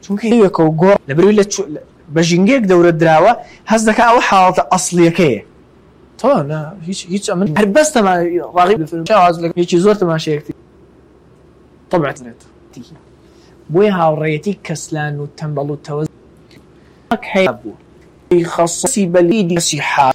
چونکە یەکە و گۆڕ لەبەرەوەی لە بە ژینگەیەک دەورە دراوە هەست دەکات ئەوە حاڵەتە ئەسڵیەکەیە تەواو هیچ ئەمە هەر بەس ڕاغیب هیچی زۆر تەماشایەکتی طبعا بۆیە هاوڕێیەتی کەسلان و تەمبەڵ و تەوەزنەک هەیە بوو خەسەسی بەلیدی سیحا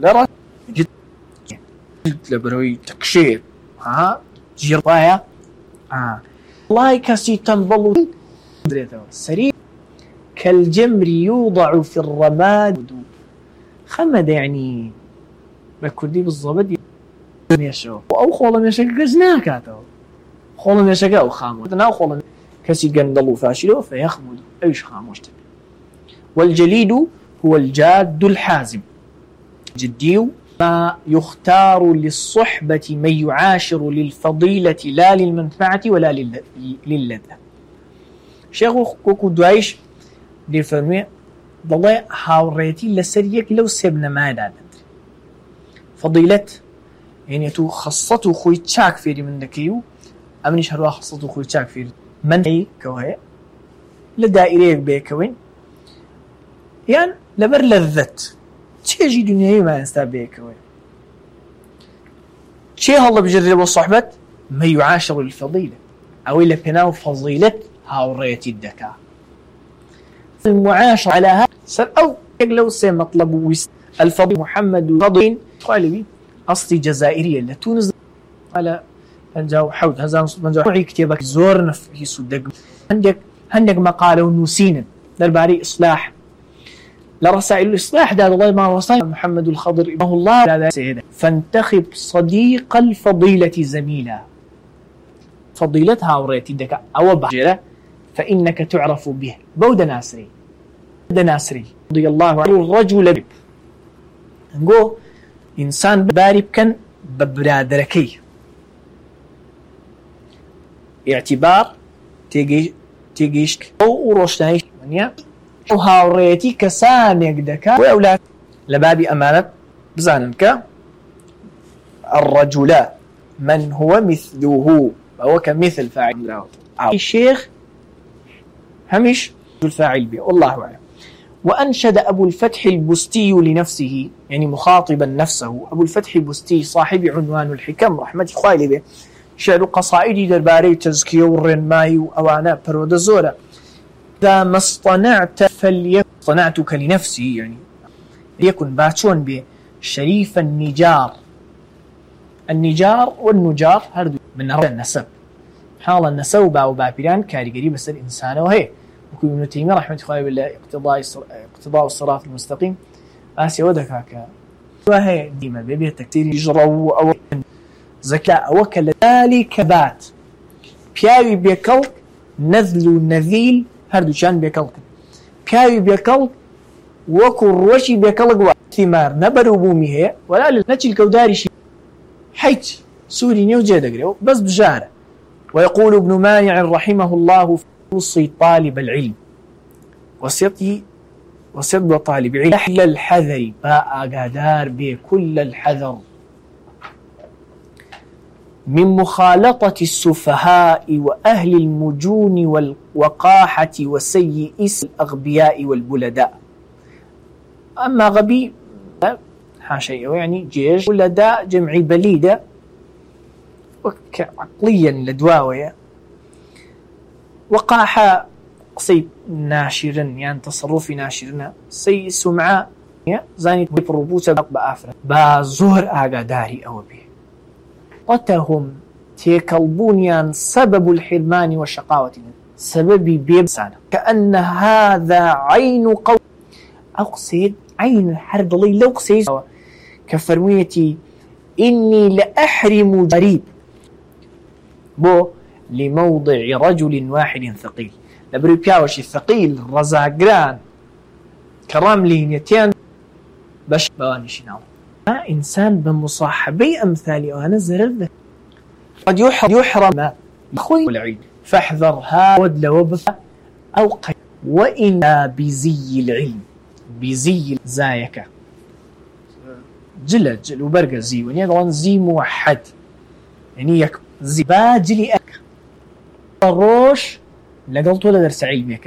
لەبەرەوەی تەکشێت جیڕایە وڵای کەسی تەمبەڵ و درێتەوە سەری كالجمر يوضع في الرماد خمد يعني بكردي بالضبط يشو او خوله مشك جزناكاتو خوله مشك او خاموش انا خوله كسي قندلو فاشلو فيخمد ايش خاموش. والجليد هو الجاد الحازم جديو ما يختار للصحبة من يعاشر للفضيلة لا للمنفعة ولا للذة. شيخ كوكو دوايش دي فرمي ضلي هاوريتي لسريك لو سيبنا ما دادن فضيلة يعني تو خصته خوي تشاك فيري من دكيو امنيش هروا خصته خوي تشاك فيري من اي كوهي لدائريك بيكوين يعني لبر لذت تيجي دنياي ما ينستاب بيكوين شي هلا بجرب الصحبة ما يعاشر الفضيلة او الى بناو فضيلة هاوريتي الدكا المعاشرة على هذا أو لو مطلب الفضيل محمد الفضيل قالبي أصلي جزائرية لتونس على هنجاو حود هزان هنجاو وعي كتابك زور نفسي صدق عندك مقالة ونسينا درباري إصلاح لرسائل الإصلاح ده الله ما وصل محمد الخضر إبه الله لا سيدة فانتخب صديق الفضيلة زميلا فضيلتها وريتي دكا أو بحجرة فإنك تعرف به بود ناسري رضي الله عنه الرجل نقول إنسان بارب كان ببرادركي اعتبار تيجيش أو روشنايش أو هاوريتي كسان يقدك وأولاد لبابي أمانة بزاننك الرجل من هو مثله هو كمثل فاعل له الشيخ همش الفاعل به والله أعلم. وأنشد أبو الفتح البستي لنفسه يعني مخاطبا نفسه أبو الفتح البستي صاحب عنوان الحكم رحمة الله به شعر قصائدي درباري تزكية والرنماي وأوانا برود الزورة إذا ما اصطنعت فليكن صنعتك لنفسي يعني ليكن باتشون به شريف النجار والنجار هردو من أرض النسب حال النسب باو بابيران كاريجري بس الإنسان وهي وكل ابن تيمية رحمة الله بالله اقتضاء الصراط المستقيم آسيا ودكاكا وهي ديما بيبي تكتير يجروا أو زكاء وكل ذلك بات بياوي بيكلك نذل نذيل هردو شان بيكلك بياوي بيكلك وكل روشي بيكلك ثمار نبرو بومي هي ولا لنتي الكوداري شيء حيث سوري نيوجي دقريو بس بجارة. ويقول ابن مانع رحمه الله وصي طالب العلم وصية طالب علم أحل الحذر باء قادار بكل الحذر من مخالطة السفهاء وأهل المجون والوقاحة وسيء الأغبياء والبلداء. أما غبي حاشا يعني جيش بلداء جمع بليدة عقليا لدواوية وقاحة قصيد ناشرا يعني تصرفي ناشرنا سيء سمعة زاني بروبوسة بأفرا بازهر آقاداري أو به قتهم تيكالبونيان سبب الحرمان والشقاوة سببي بيبسانا كأن هذا عين قوم أقصد عين الحرب الله لو قصيد كفرميتي إني لأحرم جريب بو لموضع رجل واحد ثقيل لبري بياوشي ثقيل رزاقران كراملين يتين باش بوانيش ناو إنسان بمصاحبي أمثالي وأنا زرد قد يحرم أخوي والعيد فاحذرها ودل وبث أو قيد وإن بزي العلم بزي زايك جل وبرقى زي ونيضا زي موحد يعني يك زي باجلي أك الروش لقلت ولا درس علمي